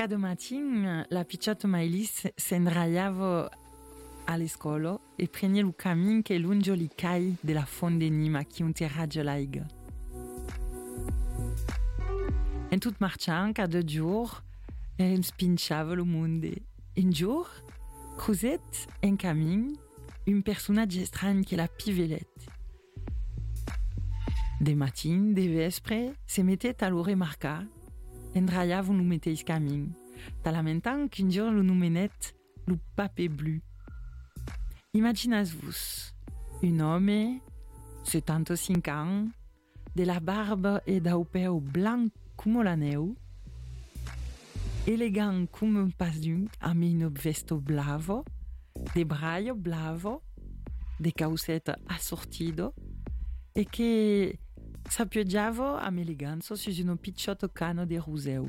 Cada mattin la picciotta Maïlis s'endraiava alla scuola e prendeva il cammin che lungo li cai della fonte Nima che un terraggio laiga. En tot marchant cada jour spinciava lo mondo. Un jour, cruzet en cammin un personatge estrany che la pivelette. De matin, de vespre, se mettet a lo remarcar, endraiava un mateix cammin, talamentant qu'un jour lo nomenet lo pape blu. Imaginez-vos, un homme, 75 ans, de la barbe et d'un peu blanc comme la neu, elegant comme un pasdun amb un vesto blavo, de braille blavo, de caussette assortido, e che s'appioggiava amb eleganza su un picciotto cano de roseu.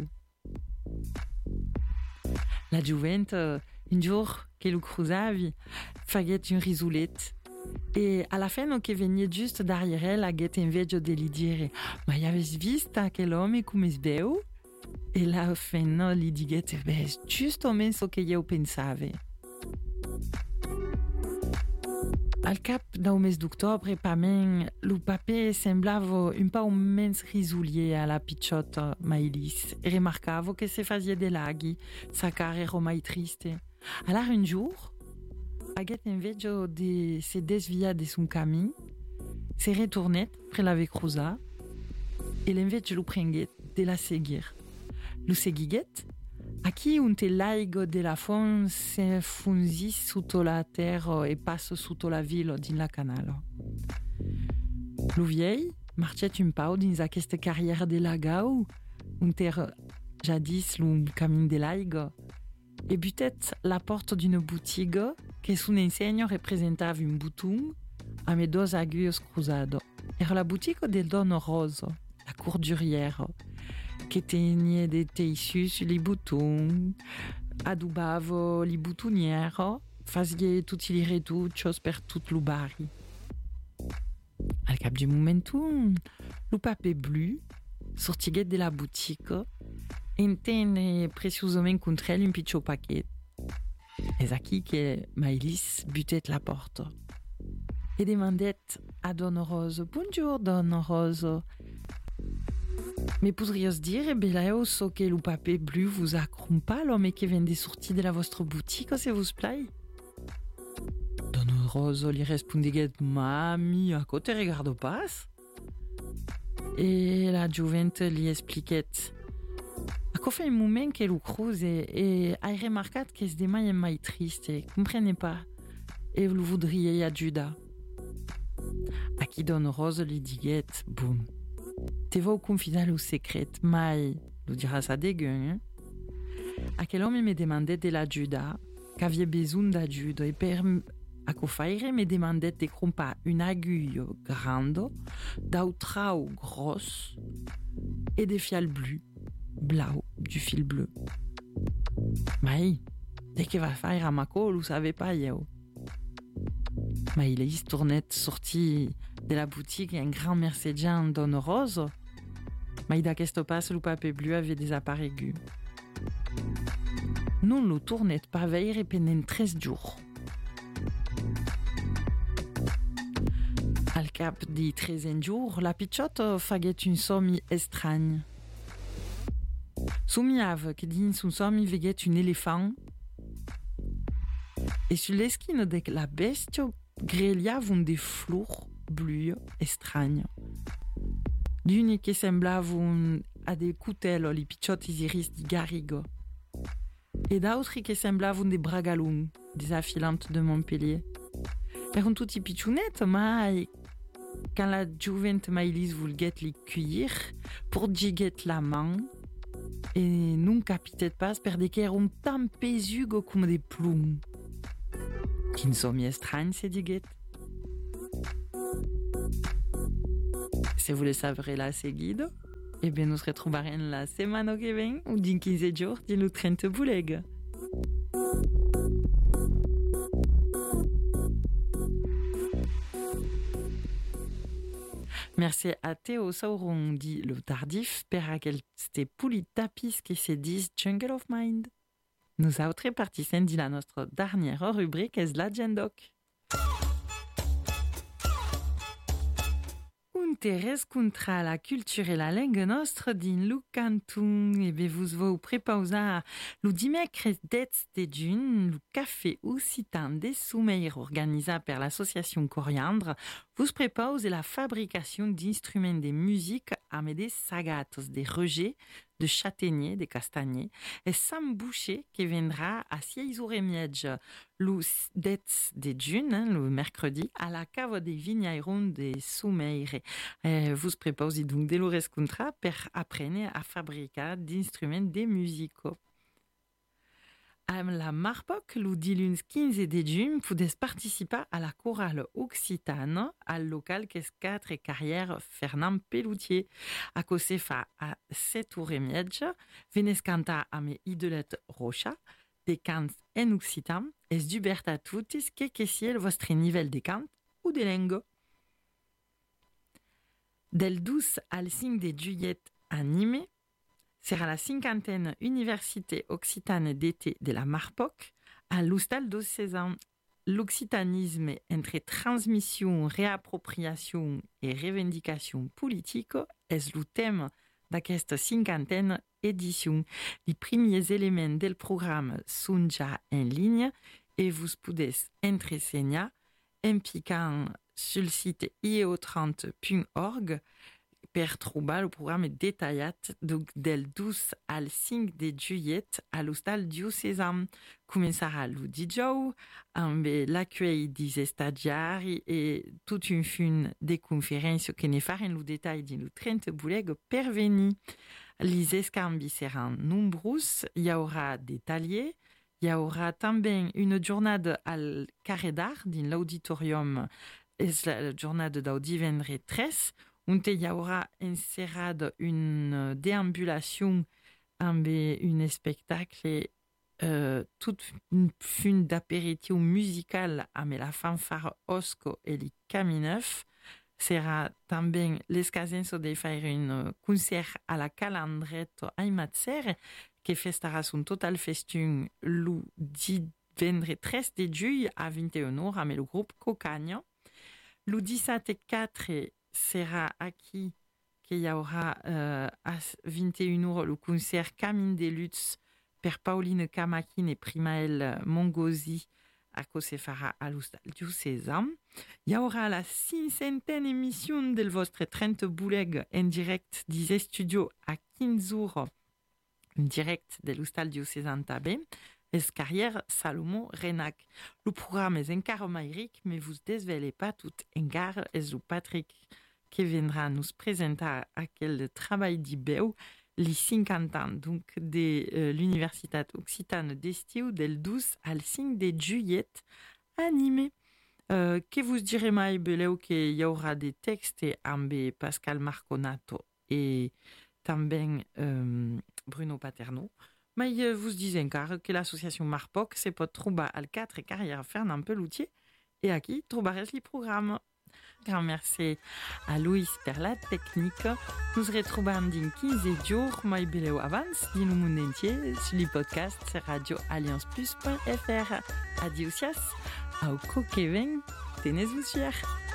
La giovente, un jour che lo cruzavi, faguet un risulet, e alla fine che venia just derrière elle aguet inveggio de li dire «Ma aveți vist aquel homem come sbeu?» E la fine li diguet «Beh, giusto menso che io pensave». Al cap d'un mes d'octobre, pamen, lo pape semblava un peu mens risulier a la picciotta Maïlis e remarcavo che se fazia de laghi, sa cara era mai triste. Alors un jour, aguet inveggio de se desvia de son camin, se retournet pre l'ave cruza e l'inveggio lo prenguet de la seguir. Lo seguiguet, aquí un telaigo de la fond s'enfonsit sotto la terra e passa sotto la ville din la canal. Lo viei marchet un pau dins aquesta carrière de lagau, un terra jadis lo camin de laigo, e butet la porta d'una botiga che son ensegno representava un bouton amb dos aguilles cruzado. Era la botica del Don Rosa, la courdurière, che tenia de tissus sur les boutons, adubava les boutonnières, fazia tutti li retouchos per tot lo bari. Al cap du momentum, lo pape blu sortiguet de la botica entene preciosament contra ell un pitjor paquet. És aquí que Maïlis butet la porta. E demandet a Dona Rosa «Bonjour, Dona Rosa. Me podries dire, beleu, so que lo pape blu vous accrompa l'homme que vient de sortir de la vostra botica, se vous plaît?» Dona Rosa li respondiguet «Mami, a quoi te regarde pas?» E la giovente li expliquet «Aco fa un moment que lo cruze e hai remarcat que es demai em mai triste, comprene pas, e lo voudriei ajudar.» Aquí Dona Rosa li diguet «Bon, te vau confidar lo secret, mai lo diràs a degun, hein?» Aquel home me demandet de l'ajudar, qu'havia besoin d'ajuda, e per aco faire me demandet de crompar un aguille grande, d'un trau gros, e de fial blau, du fil bleu. Mai, de que va faire a Maco, lo savais pas eu. Maïlis tournet sorti de la boutique un grand mercedian Dona Rosa. Mais d'aquest pas, lo pape blu avait desaparegut. Non lo tournet pas veire pendant 13 jours. Al cap di 13 jours, la picciotta faguet un somni estrany. Somiava que dins un somni veguet un éléphant e sur l'esquina de la bestia gregliavon de flors blues estragnes. D'une che semblavon a de cutello li picciotis iris di garrigo e d'autri che semblavon de bragalung, des affilantes de Montpellier. Eran tutti picciunet, mai quand la giovente Maïlis vulguet li cuir, pour diguet la main, e non capitet pas per de qu'eron tan pesugo come de plum. Quin somni estrany, se diguet. Si vous voulez saber la seguida, eh bien nous se retrouverons la semana que vem, ou din 15 jours, din lo 30 buleg. Merci a Théo Sauron dit le tardif per aquest pulit tapis qui se dit Jungle of Mind. Nous autres partissent di la nostra dernière rubrique es l'Agendoc. Interès contra la culture et la langue nostre din lu canton e be vos vau prepausar lu dimecres d'ets de juny lu café occitan des Soumeir organisat per l'association Coriandre vos prepaus la fabrication d'instruments de musique amb des sagatos, des rejets, de châtaigniers, des castagniers, et Sam Boucher qui viendra à 6h30 le d'ets de juny, le mercredi, à la cave des vignerons de Soumeir. Vous prepausez donc de l'ores contra per apprendre à fabricar d'instruments de musique. À la Marpoc, le diluns 15 de juny, pouvez participer à la chorale occitane al local qu'es 4 et carrière Fernand Pelloutier. A cose fa à 7h30, venez cantar a me idolet Rocha, des cants en occitan, es d'ubert a tutis que sia el vostre nivell de cant ou de langue. Del 12 al 5 de juillet animé, sera la 50e Université Occitane d'été de la Marpoc à l'Hostal d'Océan. L'occitanisme entre transmission, réappropriation et revendication politique est le thème d'aquesta 50e édition. Les premiers éléments del programme sont déjà en ligne et vous pouvez entreseigner en piquant sur le site ieo30.org per trobar le programme detallat del 12 al 5 de juillet à l'Hostal diocésan. Començarà le dijous amb l'accueil des stagiaris et toute une fin de conférences que ne faren le detall din le 30 buleg per venir. Les escambis seran nombreux, il y aura des taliers, il y aura també une jornada al carré d'art din l'auditorium, és la jornada del divendres 13, on y aura encerrada une déambulation amb un spectacle toute une fin d'apéritif musical amb la fanfare Osco et les Camineuf. Sera també l'escasenso de faire un concert à la Calandrette Aimatser que festarà son total festun le divendres 13 de juillet à 21h amb le groupe Cocagna. Le 17 et 4 sera aquí qu'il y aura à 21h le concert Camine des Luttes per Pauline Kamakin et Primaël Mongosi à Cosefara à l'Hostal diocésan. Il y aura la 500e émission del vostre 30 bouleg en direct des studios à 15h en direct de l'Hostal diocésan també. Es carrière Salomon Renac. Le programme est encore maïrique, mais vous ne desvelez pas tout engar. Es le Patrick qui viendra nous présenter à quel travail d'Ibeu les 50 ans donc de l'Université Occitane d'Estiu del 12 al 5 de juillet animé. Que vous direz mai beleu qu'il y aura des textes amb Pascal Marconato et també Bruno Paterno. Mais vous disez encore que l'association Marpoc se pot trobar al 4 carrière Fernand Pelloutier et à qui trobarez les programmes. Grand merci à Louis per la technique. Nous retrouvons dans 15 jours, mais beleu avance, dans le monde entier, sur les podcasts radioallianceplus.fr. Adiosias, au coquevin, tenez-vous fiers.